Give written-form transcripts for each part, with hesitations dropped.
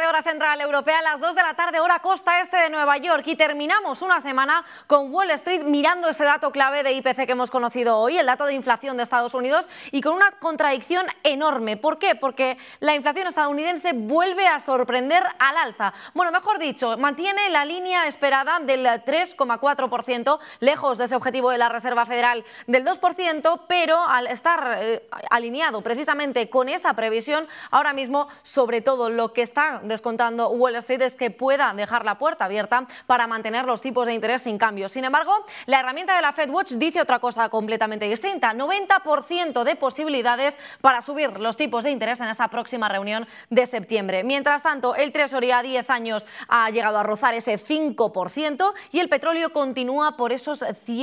hora central europea, a las 2 de la tarde, hora costa este de Nueva York. Y terminamos una semana con Wall Street mirando ese dato clave de IPC que hemos conocido hoy, el dato de inflación de Estados Unidos, y con una contradicción enorme. ¿Por qué? Porque la inflación estadounidense vuelve a sorprender al alza. Bueno, mejor dicho, mantiene la línea esperada del 3,4%, lejos de ese objetivo de la Reserva Federal del 2%, pero al estar alineado precisamente con esa previsión, ahora mismo, sobre todo, lo que está descontando Wall Street es que pueda dejar la puerta abierta para mantener los tipos de interés sin cambio. Sin embargo, la herramienta de la FedWatch dice otra cosa completamente distinta: 90% de posibilidades para subir los tipos de interés en esta próxima reunión de septiembre. Mientras tanto, el Treasury a 10 años ha llegado a rozar ese 5% y el petróleo continúa por esos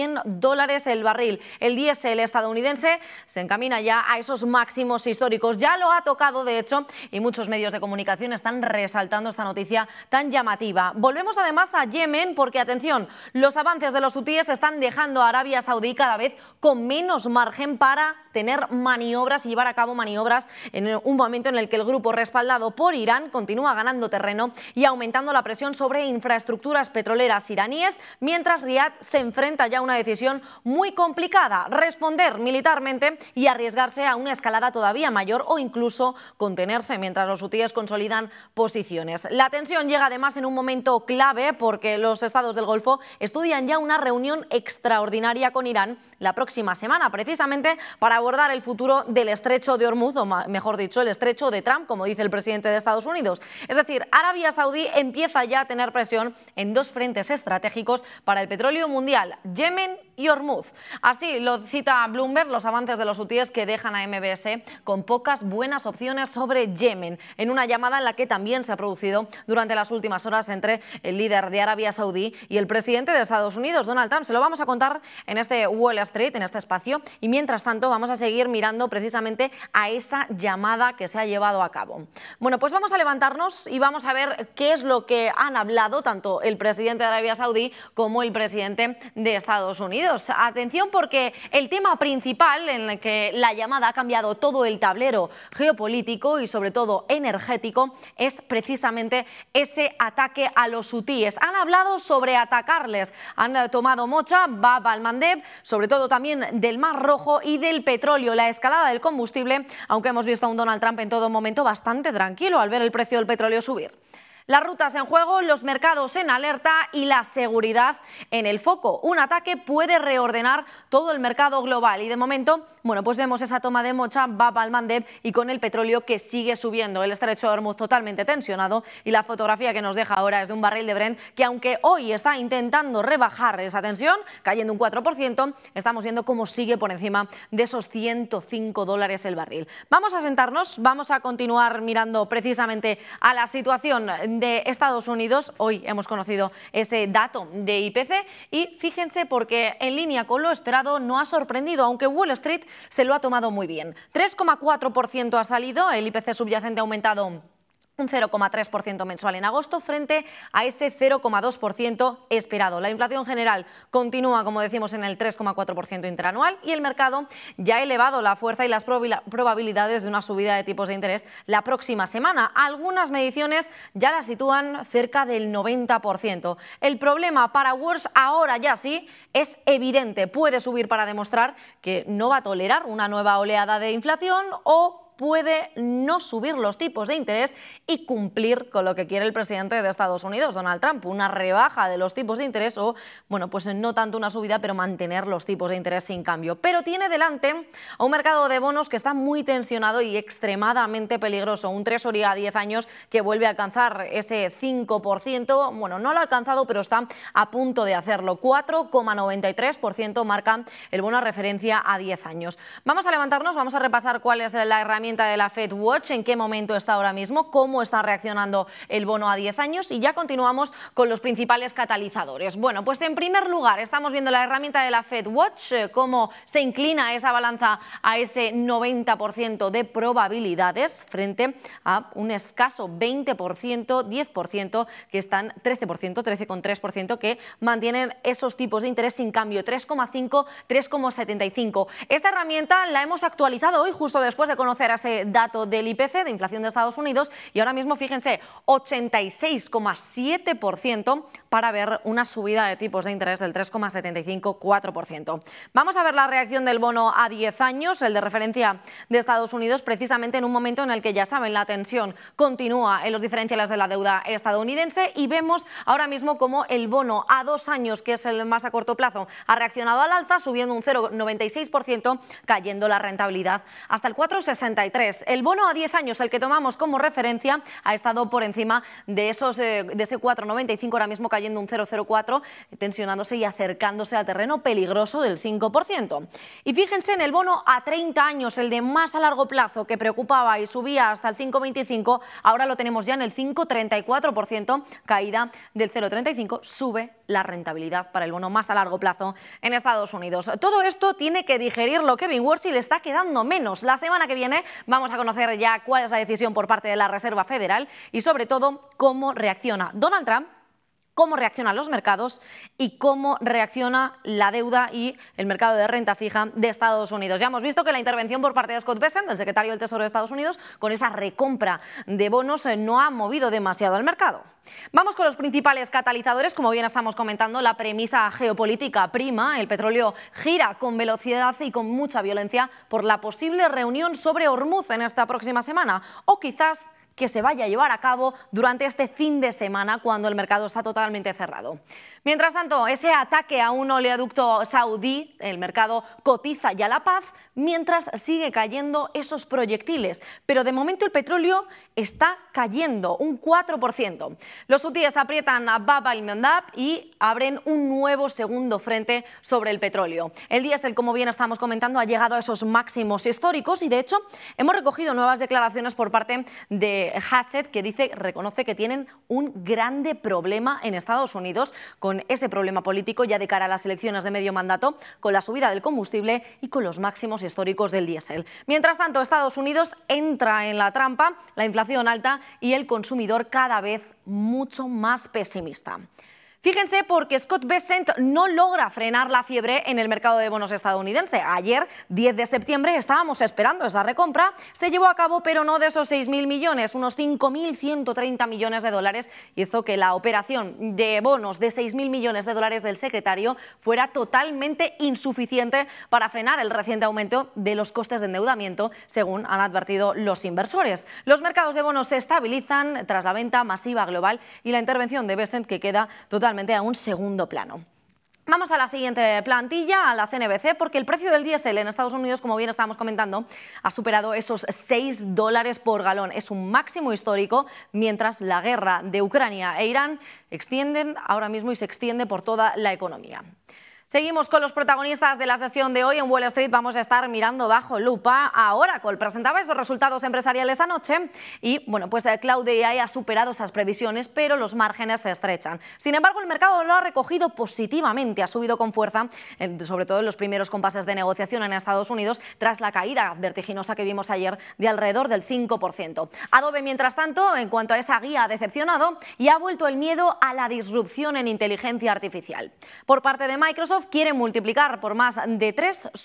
$100 el barril. El diésel estadounidense se encamina ya a esos máximos históricos. Ya lo ha tocado, de hecho, y muchos medios de comunicación están resaltando esta noticia tan llamativa. Volvemos además a Yemen porque, atención, los avances de los hutíes están dejando a Arabia Saudí cada vez con menos margen para tener maniobras y llevar a cabo maniobras en un momento en el que el grupo respaldado por Irán continúa ganando terreno y aumentando la presión sobre infraestructuras petroleras iraníes, mientras Riad se enfrenta ya a una decisión muy complicada: responder militarmente y arriesgarse a una escalada todavía mayor o incluso contenerse mientras los hutíes consolidan posiciones. La tensión llega además en un momento clave porque los estados del Golfo estudian ya una reunión extraordinaria con Irán la próxima semana, precisamente para abordar el futuro del estrecho de Hormuz, o mejor dicho, el estrecho de Trump, como dice el presidente de Estados Unidos. Es decir, Arabia Saudí empieza ya a tener presión en dos frentes estratégicos para el petróleo mundial: Yemen y Hormuz. Así lo cita Bloomberg, los avances de los hutíes que dejan a MBS con pocas buenas opciones sobre Yemen, en una llamada en la que también se ha producido durante las últimas horas entre el líder de Arabia Saudí y el presidente de Estados Unidos, Donald Trump. Se lo vamos a contar en este Wall Street, en este espacio, y mientras tanto vamos a seguir mirando precisamente a esa llamada que se ha llevado a cabo. Bueno, pues vamos a levantarnos y vamos a ver qué es lo que han hablado tanto el presidente de Arabia Saudí como el presidente de Estados Unidos. Atención, porque el tema principal en el que la llamada ha cambiado todo el tablero geopolítico y sobre todo energético es precisamente ese ataque a los hutíes. Han hablado sobre atacarles, han tomado mocha Bab al-Mandeb, sobre todo también del Mar Rojo y del petróleo, la escalada del combustible, aunque hemos visto a un Donald Trump en todo momento bastante tranquilo al ver el precio del petróleo subir. Las rutas en juego, los mercados en alerta y la seguridad en el foco. Un ataque puede reordenar todo el mercado global y de momento, bueno, pues vemos esa toma de mocha Bab al-Mandeb y con el petróleo que sigue subiendo, el estrecho de Hormuz totalmente tensionado, y la fotografía que nos deja ahora es de un barril de Brent que, aunque hoy está intentando rebajar esa tensión, cayendo un 4%, estamos viendo cómo sigue por encima de esos $105 el barril. Vamos a sentarnos, vamos a continuar mirando precisamente a la situación de Estados Unidos. Hoy hemos conocido ese dato de IPC y fíjense, porque en línea con lo esperado no ha sorprendido, aunque Wall Street se lo ha tomado muy bien. 3,4% ha salido, el IPC subyacente ha aumentado un 0,3% mensual en agosto frente a ese 0,2% esperado. La inflación general continúa, como decimos, en el 3,4% interanual y el mercado ya ha elevado la fuerza y las probabilidades de una subida de tipos de interés la próxima semana. Algunas mediciones ya la sitúan cerca del 90%. El problema para Wars ahora ya sí es evidente. Puede subir para demostrar que no va a tolerar una nueva oleada de inflación, o puede no subir los tipos de interés y cumplir con lo que quiere el presidente de Estados Unidos, Donald Trump: una rebaja de los tipos de interés o, bueno, pues no tanto una subida, pero mantener los tipos de interés sin cambio. Pero tiene delante a un mercado de bonos que está muy tensionado y extremadamente peligroso. Un Treasury a 10 años que vuelve a alcanzar ese 5%, bueno, no lo ha alcanzado, pero está a punto de hacerlo. 4,93% marca el bono a referencia a 10 años. Vamos a levantarnos, vamos a repasar cuál es la herramienta de la FedWatch, en qué momento está ahora mismo, cómo está reaccionando el bono a 10 años y ya continuamos con los principales catalizadores. Bueno, pues en primer lugar estamos viendo la herramienta de la FedWatch, cómo se inclina esa balanza a ese 90% de probabilidades frente a un escaso 20%, 10% que están 13%, 13,3% que mantienen esos tipos de interés sin cambio, 3,5, 3,75. Esta herramienta la hemos actualizado hoy justo después de conocer era ese dato del IPC, de inflación de Estados Unidos, y ahora mismo, fíjense, 86,7% para ver una subida de tipos de interés del 3,75-4%. Vamos a ver la reacción del bono a 10 años, el de referencia de Estados Unidos, precisamente en un momento en el que, ya saben, la tensión continúa en los diferenciales de la deuda estadounidense, y vemos ahora mismo como el bono a 2 años, que es el más a corto plazo, ha reaccionado al alza, subiendo un 0,96%, cayendo la rentabilidad hasta el 4,63%. El bono a 10 años, el que tomamos como referencia, ha estado por encima de ese 4,95, ahora mismo cayendo un 0,04, tensionándose y acercándose al terreno peligroso del 5%. Y fíjense en el bono a 30 años, el de más a largo plazo, que preocupaba y subía hasta el 5,25, ahora lo tenemos ya en el 5,34%, caída del 0,35, sube la rentabilidad para el bono más a largo plazo en Estados Unidos. Todo esto tiene que digerirlo Kevin Warsh y le está quedando menos. La semana que viene vamos a conocer ya cuál es la decisión por parte de la Reserva Federal y, sobre todo, cómo reacciona Donald Trump, cómo reaccionan los mercados y cómo reacciona la deuda y el mercado de renta fija de Estados Unidos. Ya hemos visto que la intervención por parte de Scott Bessent, el secretario del Tesoro de Estados Unidos, con esa recompra de bonos no ha movido demasiado al mercado. Vamos con los principales catalizadores. Como bien estamos comentando, la premisa geopolítica prima. El petróleo gira con velocidad y con mucha violencia por la posible reunión sobre Hormuz en esta próxima semana, o quizás que se vaya a llevar a cabo durante este fin de semana, cuando el mercado está totalmente cerrado. Mientras tanto, ese ataque a un oleoducto saudí, el mercado cotiza ya la paz, mientras sigue cayendo esos proyectiles. Pero de momento el petróleo está cayendo un 4%. Los hutíes aprietan a Bab al-Mandab y abren un nuevo segundo frente sobre el petróleo. El diésel, como bien estamos comentando, ha llegado a esos máximos históricos y, de hecho, hemos recogido nuevas declaraciones por parte de Hassett, que reconoce que tienen un grande problema en Estados Unidos, con ese problema político ya de cara a las elecciones de medio mandato, con la subida del combustible y con los máximos históricos del diésel. Mientras tanto, Estados Unidos entra en la trampa, la inflación alta y el consumidor cada vez mucho más pesimista. Fíjense, porque Scott Bessent no logra frenar la fiebre en el mercado de bonos estadounidense. Ayer, 10 de septiembre, estábamos esperando esa recompra. Se llevó a cabo, pero no de esos 6.000 millones, unos 5.130 millones de dólares. Hizo que la operación de bonos de 6.000 millones de dólares del secretario fuera totalmente insuficiente para frenar el reciente aumento de los costes de endeudamiento, según han advertido los inversores. Los mercados de bonos se estabilizan tras la venta masiva global y la intervención de Bessent, que queda totalmente a un segundo plano. Vamos a la siguiente plantilla, a la CNBC, porque el precio del diésel en Estados Unidos, como bien estábamos comentando, ha superado esos $6 por galón. Es un máximo histórico, mientras la guerra de Ucrania e Irán extienden ahora mismo y se extiende por toda la economía. Seguimos con los protagonistas de la sesión de hoy. En Wall Street vamos a estar mirando bajo lupa a Oracle. Presentaba esos resultados empresariales anoche y, bueno, pues Cloud AI ha superado esas previsiones, pero los márgenes se estrechan. Sin embargo, el mercado lo ha recogido positivamente, ha subido con fuerza, sobre todo en los primeros compases de negociación en Estados Unidos, tras la caída vertiginosa que vimos ayer de alrededor del 5%. Adobe, mientras tanto, en cuanto a esa guía, ha decepcionado y ha vuelto el miedo a la disrupción en inteligencia artificial. Por parte de Microsoft, quiere multiplicar por más de 3